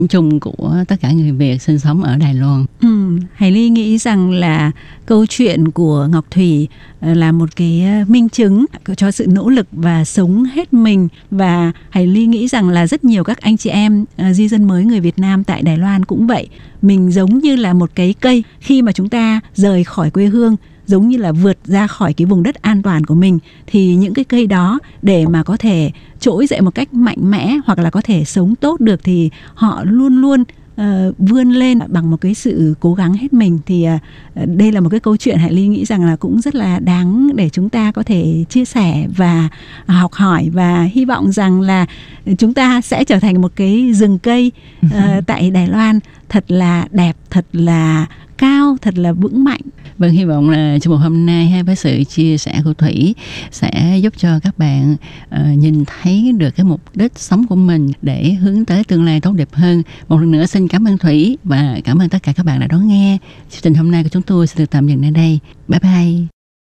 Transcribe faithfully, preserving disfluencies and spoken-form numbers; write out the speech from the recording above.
chung của tất cả người Việt sinh sống ở Đài Loan. Ừ, Hải Ly nghĩ rằng là câu chuyện của Ngọc Thủy là một cái minh chứng cho sự nỗ lực và sống hết mình. Và Hải Ly nghĩ rằng là rất nhiều các anh chị em di dân mới người Việt Nam tại Đài Loan cũng vậy. Mình giống như là một cái cây, khi mà chúng ta rời khỏi quê hương, giống như là vượt ra khỏi cái vùng đất an toàn của mình, thì những cái cây đó để mà có thể trỗi dậy một cách mạnh mẽ hoặc là có thể sống tốt được thì họ luôn luôn uh, vươn lên bằng một cái sự cố gắng hết mình. Thì uh, đây là một cái câu chuyện Hải Ly nghĩ rằng là cũng rất là đáng để chúng ta có thể chia sẻ và học hỏi, và hy vọng rằng là chúng ta sẽ trở thành một cái rừng cây uh, tại Đài Loan thật là đẹp, thật là cao, thật là vững mạnh. Vâng, hy vọng là trong một hôm nay với sự chia sẻ của Thủy sẽ giúp cho các bạn uh, nhìn thấy được cái mục đích sống của mình để hướng tới tương lai tốt đẹp hơn. Một lần nữa xin cảm ơn Thủy và cảm ơn tất cả các bạn đã đón nghe. Chương trình hôm nay của chúng tôi sẽ được tạm dừng tại đây. Bye bye.